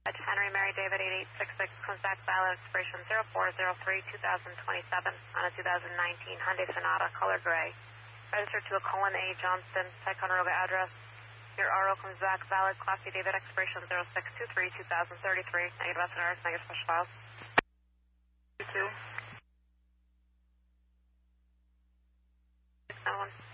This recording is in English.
Henry Mary David 8866 comes back valid expiration 0403-2027 on a 2019 Hyundai Sonata color gray. Registered to a Colin A. Johnston, Ticonderoga address. Your RO comes back valid Class C David expiration 0623-2033. Negative SNRs, negative special files. 2. 691.